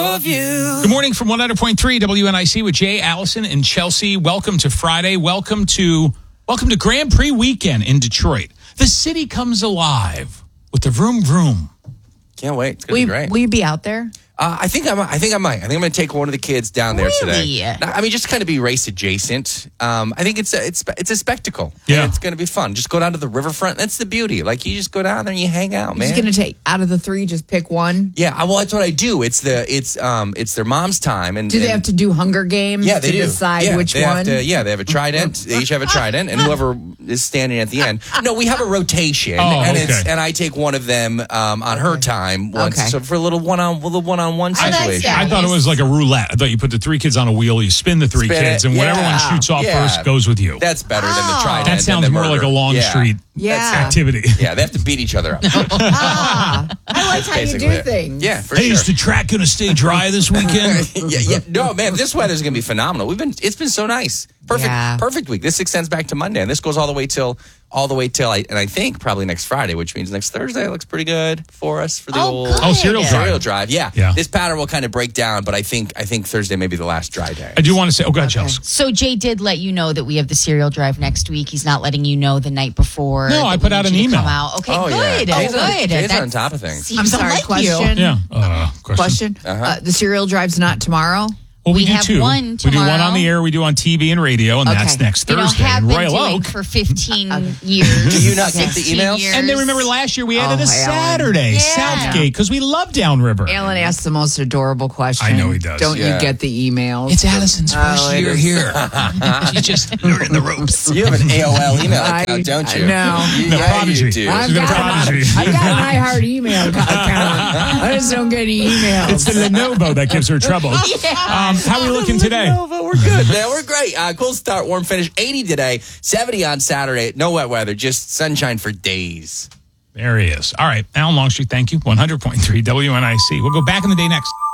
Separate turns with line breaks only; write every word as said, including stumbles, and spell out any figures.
of you.
Good morning from one hundred point three W N I C with Jay, Allison, and Chelsea. Welcome to Friday. Welcome to welcome to Grand Prix weekend in Detroit. The city comes alive with the vroom vroom.
Can't wait. It's
Will
gonna
you,
be great.
will you be out there?
Uh, I think I'm. I think I might. I think I'm going to take one of the kids down there
Really?
today. Now, I mean, just kind of be race adjacent. Um, I think it's a, it's it's a spectacle.
Yeah.
And it's going to be fun. Just go down to the riverfront. That's the beauty. Like you just go down there and you hang out, man.
Just going to take out of the three, just pick one.
Yeah. Well, that's what I do. It's the it's um it's their mom's time. And
Do they
and-
have to do Hunger Games
Yeah, they
to
do.
decide
yeah,
which
they
one?
Have to, yeah, they have a trident. They each have a trident, and whoever is standing at the end. No, we have a rotation,
Oh,
and
okay.
it's and I take one of them um, on her time once,
Okay.
so for a little one on little one on one
Oh, that's
situation.
Yeah,
I thought it was like a roulette. I thought you put the three kids on a wheel, you spin the three
Spin
kids,
it.
and whatever
Yeah.
one shoots off
Yeah.
first goes with you.
That's better than the
Oh.
trident.
That
and
sounds
the
more like
murder.
a long
Yeah.
street
Yeah.
activity.
Yeah, they have to beat each other up.
ah, I like how you
Basically
do
it.
things.
Yeah, for
Hey,
sure.
is the track going to stay dry this weekend?
yeah, yeah. No, man, this weather's gonna be phenomenal. We've been, it's been so nice. Perfect,
Yeah.
perfect week. This extends back to Monday, and this goes all the way till, all the way till, I, and I think probably next Friday, which means next Thursday looks pretty good for us for the
Oh,
old
good.
Oh, cereal drive.
cereal drive. Yeah.
Yeah.
This pattern will kind of break down, but I think, I think Thursday may be the last dry day.
I do want to say, oh, go ahead, Chelsea.
So Jay did let you know that we have the cereal drive next week. He's not letting you know the night before.
No,
that
I
we
put out
need
an
you to
email.
Come out. Okay,
Oh, yeah.
good.
Jay's on-
good.
Jay's
That
on top of things.
seems
I'm sorry,
like
question.
You.
Yeah. Uh, question.
Question. Uh, the cereal drive's not tomorrow?
Well, we,
We
do
have
two.
one
We do one
tomorrow.
on the air, we do on T V and radio, and
Okay.
that's next
You know,
Thursday
have
in
been
Royal
doing
Oak.
for fifteen years.
Do you not get the
sixteen
emails?
years.
And then remember last year we added
Oh,
a
Alan.
Saturday,
Yeah.
Southgate, because we love Downriver.
Alan asked the most adorable question.
I know he does.
Don't
Yeah.
you get the emails?
It's Allison's first
Oh, it
year
is.
here. She's just learning the ropes.
You have an A O L email
I-
account, don't you?
no.
You-
No,
yeah,
Prodigy.
you do.
I've
I've
got
got,
a Prodigy.
I've got an iHeart email account. I just don't get any emails.
It's the Lenovo that gives her trouble. Um, how are we looking today?
Nova, we're good, man. We're great. Uh, cool start, warm finish. eighty today, seventy on Saturday. No wet weather, just sunshine for days.
There he is. All right, Alan Longstreet, thank you. one hundred point three W N I C. We'll go back in the day next.